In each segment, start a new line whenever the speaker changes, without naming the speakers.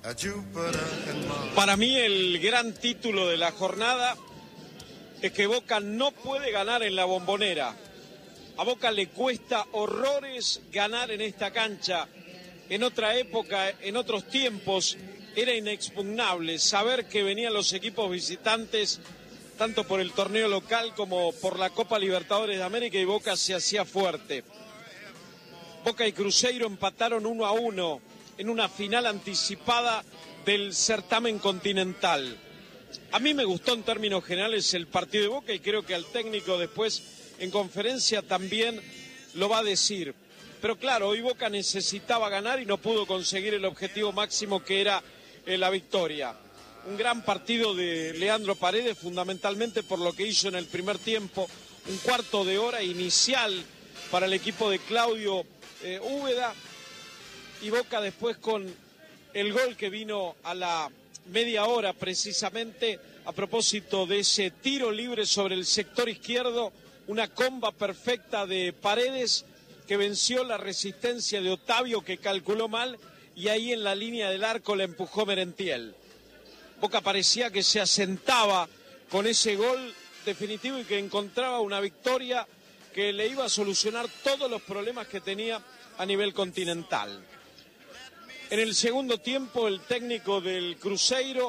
Para mí el gran título de la jornada es que Boca no puede ganar en la Bombonera. A Boca le cuesta horrores ganar en esta cancha. En otra época, en otros tiempos, era inexpugnable saber que venían los equipos visitantes, tanto por el torneo local como por la Copa Libertadores de América, y Boca se hacía fuerte. Boca y Cruzeiro empataron 1-1 en una final anticipada del certamen continental. A mí me gustó en términos generales el partido de Boca y creo que al técnico después en conferencia también lo va a decir. Pero claro, hoy Boca necesitaba ganar y no pudo conseguir el objetivo máximo que era la victoria. Un gran partido de Leandro Paredes, fundamentalmente por lo que hizo en el primer tiempo, un cuarto de hora inicial para el equipo de Claudio Úbeda, y Boca después con el gol que vino a la media hora precisamente a propósito de ese tiro libre sobre el sector izquierdo, una comba perfecta de Paredes que venció la resistencia de Otavio, que calculó mal, y ahí en la línea del arco la empujó Merentiel. Boca parecía que se asentaba con ese gol definitivo y que encontraba una victoria que le iba a solucionar todos los problemas que tenía a nivel continental. En el segundo tiempo el técnico del Cruzeiro,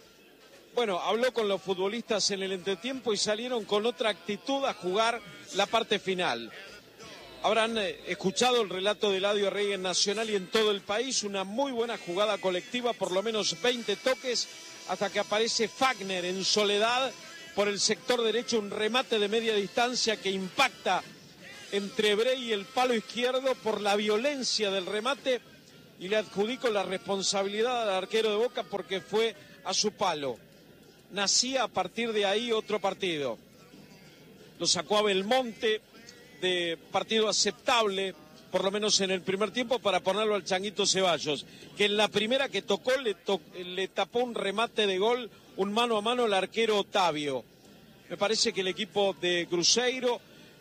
habló con los futbolistas en el entretiempo y salieron con otra actitud a jugar la parte final. Habrán escuchado el relato de Eladio Rey en Nacional y en todo el país, una muy buena jugada colectiva, por lo menos 20 toques, hasta que aparece Fagner en soledad por el sector derecho, un remate de media distancia que impacta entre Brey y el palo izquierdo por la violencia del remate, y le adjudico la responsabilidad al arquero de Boca porque fue a su palo. Nacía a partir de ahí otro partido. Lo sacó a Belmonte de partido aceptable, por lo menos en el primer tiempo, para ponerlo al Changuito Ceballos, que en la primera que tocó le tapó un remate de gol, un mano a mano, el arquero Otavio. Me parece que el equipo de Cruzeiro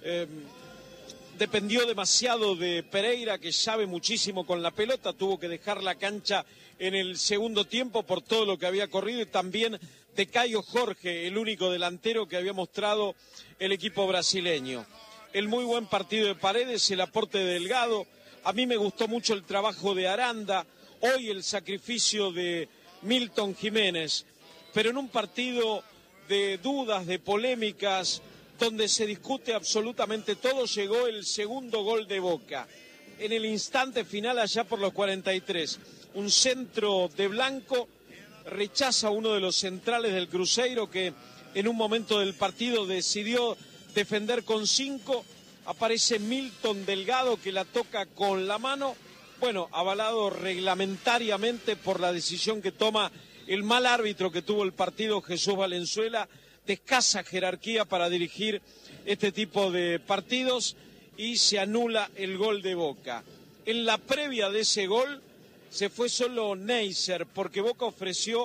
dependió demasiado de Pereira, que sabe muchísimo con la pelota, tuvo que dejar la cancha en el segundo tiempo por todo lo que había corrido, y también de Caio Jorge, el único delantero que había mostrado el equipo brasileño. El muy buen partido de Paredes, el aporte de Delgado. A mí me gustó mucho el trabajo de Aranda, hoy el sacrificio de Milton Jiménez, pero en un partido de dudas, de polémicas, donde se discute absolutamente todo, llegó el segundo gol de Boca. En el instante final, allá por los 43, un centro de Blanco rechaza a uno de los centrales del Cruzeiro, que en un momento del partido decidió defender con 5, aparece Milton Delgado que la toca con la mano, avalado reglamentariamente por la decisión que toma el mal árbitro que tuvo el partido, Jesús Valenzuela, de escasa jerarquía para dirigir este tipo de partidos, y se anula el gol de Boca. En la previa de ese gol se fue solo Neisser, porque Boca ofreció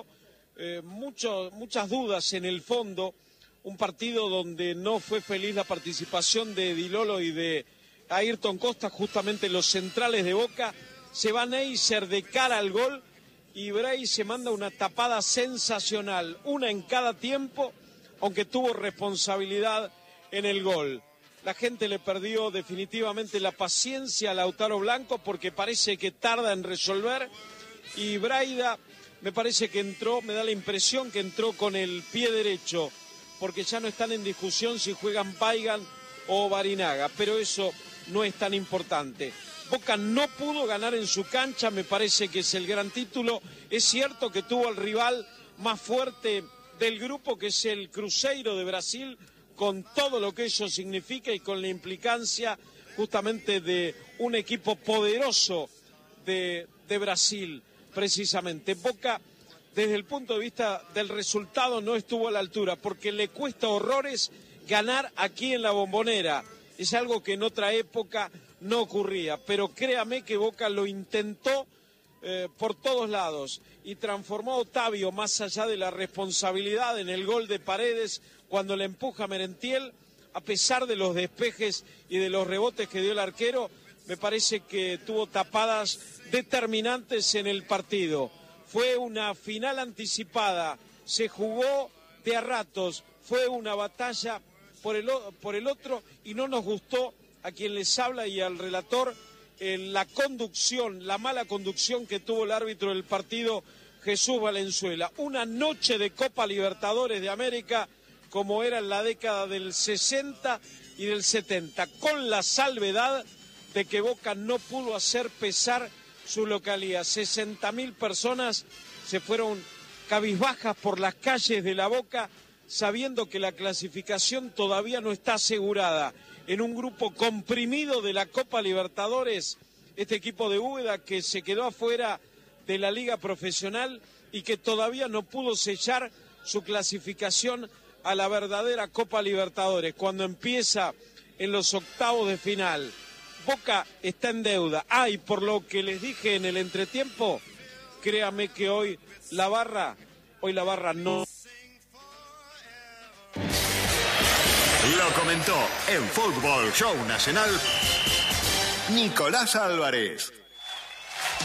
muchas dudas en el fondo. Un partido donde no fue feliz la participación de Di Lolo y de Ayrton Costa, justamente los centrales de Boca. Se va Neisser de cara al gol y Brey se manda una tapada sensacional, una en cada tiempo, aunque tuvo responsabilidad en el gol. La gente le perdió definitivamente la paciencia a Lautaro Blanco porque parece que tarda en resolver, y Braida me parece que entró, me da la impresión que entró con el pie derecho, porque ya no están en discusión si juegan Paigan o Barinaga, pero eso no es tan importante. Boca no pudo ganar en su cancha, me parece que es el gran título. Es cierto que tuvo al rival más fuerte del grupo, que es el Cruzeiro de Brasil, con todo lo que eso significa y con la implicancia justamente de un equipo poderoso de Brasil, precisamente. Boca, desde el punto de vista del resultado, no estuvo a la altura, porque le cuesta horrores ganar aquí en la Bombonera. Es algo que en otra época no ocurría, pero créame que Boca lo intentó por todos lados y transformó a Otavio, más allá de la responsabilidad en el gol de Paredes, cuando le empuja a Merentiel, a pesar de los despejes y de los rebotes que dio el arquero, me parece que tuvo tapadas determinantes en el partido. Fue una final anticipada, se jugó de a ratos, fue una batalla por el otro y no nos gustó a quien les habla y al relator la conducción, la mala conducción que tuvo el árbitro del partido, Jesús Valenzuela. Una noche de Copa Libertadores de América como era en la década del 60 y del 70, con la salvedad de que Boca no pudo hacer pesar su localía. 60.000 personas se fueron cabizbajas por las calles de La Boca, sabiendo que la clasificación todavía no está asegurada. En un grupo comprimido de la Copa Libertadores, este equipo de Úbeda que se quedó afuera de la Liga Profesional y que todavía no pudo sellar su clasificación a la verdadera Copa Libertadores, cuando empieza en los octavos de final. Boca está en deuda. Y por lo que les dije en el entretiempo, créame que hoy la barra no.
Lo comentó en Fútbol Show Nacional Nicolás Álvarez.